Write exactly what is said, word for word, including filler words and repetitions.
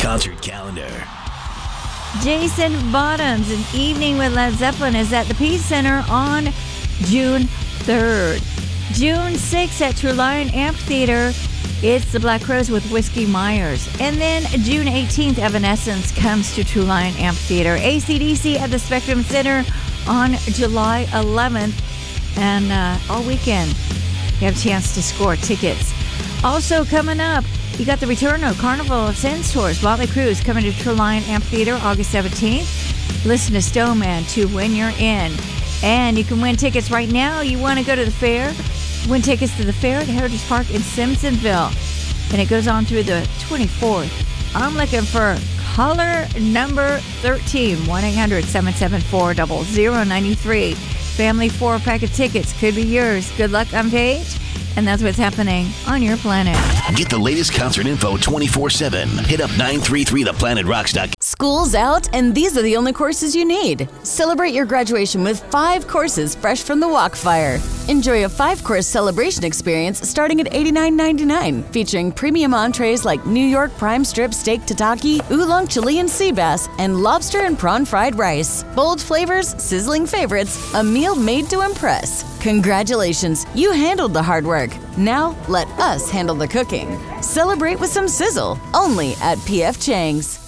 concert calendar. Jason Bottoms, An Evening with Led Zeppelin, is at the Peace Center on June third. June sixth at True Lion Amphitheater, it's the Black Crowes with Whiskey Myers. And then June eighteenth, Evanescence comes to True Lion Amphitheater. A C D C at the Spectrum Center on July eleventh. And uh, all weekend, you have a chance to score tickets. Also coming up, you got the return of Carnival of Sins tours. Motley Crue is coming to True Lion Amphitheater August seventeenth. Listen to Stoneman to win your in. And you can win tickets right now. You want to go to the fair? Win tickets to the fair at Heritage Park in Simpsonville. And it goes on through the twenty-fourth. I'm looking for caller number thirteen, one eight hundred seven seven four zero zero nine three. Family four-pack of tickets could be yours. Good luck on Paige. And that's what's happening on your planet. Get the latest concert info twenty-four seven. Hit up nine three three the planet rocks dot com. School's out, and these are the only courses you need. Celebrate your graduation with five courses fresh from the Walkfire. Enjoy a five-course celebration experience starting at eighty-nine ninety-nine, featuring premium entrees like New York prime strip steak tataki, oolong Chilean sea bass, and lobster and prawn fried rice. Bold flavors, sizzling favorites, a meal made to impress. Congratulations, you handled the hard work. Now, let us handle the cooking. Celebrate with some sizzle, only at P F Chang's.